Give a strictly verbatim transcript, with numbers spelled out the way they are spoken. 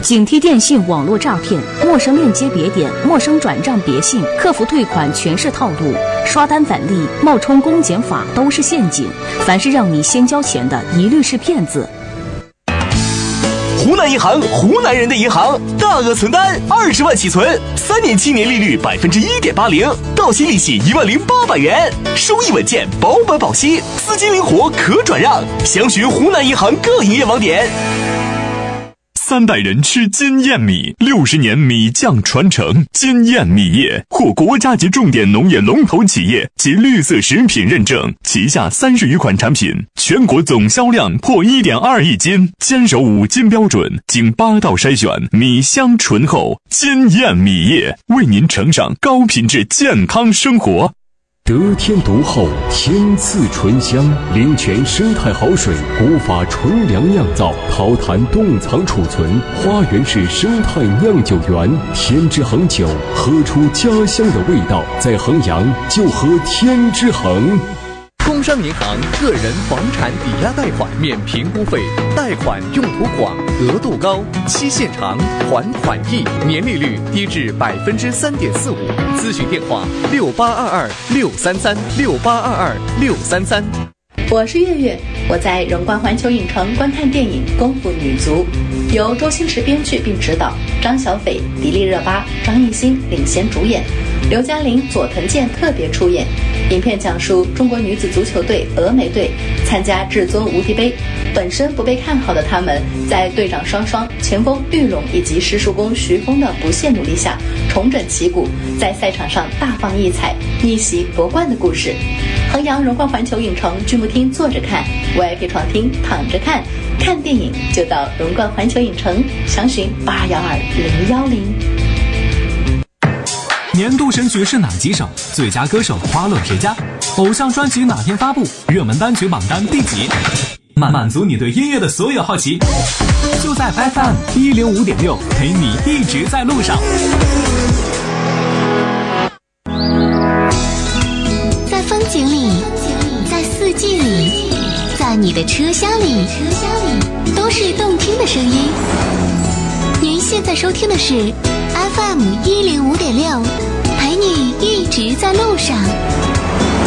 警惕电信网络诈骗，陌生链接别点，陌生转账别信，客服退款全是套路，刷单返利、冒充公检法都是陷阱。凡是让你先交钱的，一律是骗子。 湖南银行，湖南人的银行，大额存单二十万起存，三年期年利率百分之一点八零，到期利息一万零八百元，收益稳健，保本保息，资金灵活可转让。详询湖南银行各营业网点。 三代人吃金燕米，六十年米酱传承。金燕米业获国家级重点农业龙头企业及绿色食品认证，旗下三十余款产品，全国总销量破一点二亿斤，坚守五金标准，经八道筛选，米香醇厚。金燕米业为您呈上高品质健康生活。 得天独厚，天赐醇香，灵泉生态好水，古法纯粮酿造，陶坛冻藏储存，花园式生态酿酒园，天之恒酒，喝出家乡的味道，在衡阳就喝天之恒。 工商银行个人房产抵押贷款免评估费，贷款用途广，额度高，期限长，还款易，年利率低至百分之三点四五。咨询电话：六八二二六三三六八二二六三三。 我是月月，我在荣冠环球影城观看电影《功夫女足》，由周星驰编剧并执导，张小斐、迪丽热巴、张艺兴领衔主演，刘嘉玲、佐藤健特别出演。影片讲述中国女子足球队峨眉队参加至尊无敌杯，本身不被看好的他们，在队长双双、前锋玉龙以及师叔公徐峰的不懈努力下，重整旗鼓，在赛场上大放异彩，逆袭夺冠的故事。衡阳荣冠环球影城剧目厅坐着看， V I P 床厅躺着看，看电影就到荣冠环球影城，详询八幺二零幺零。 年度神曲是哪几首？最佳歌手花落谁家？偶像专辑哪天发布？热门单曲榜单第几？满满足你对音乐的所有好奇，就在 F M 一零五点六，陪你一直在路上。 在风景里，在四季里，在你的车厢里，都是动听的声音。您现在收听的是 F M 一零五点六，陪你一直在路上。